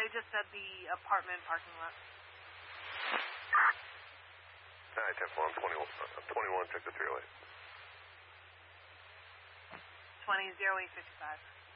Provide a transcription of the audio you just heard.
They just said the apartment parking lot. Alright, 10-4, I'm 21, check the 308. 20-0855.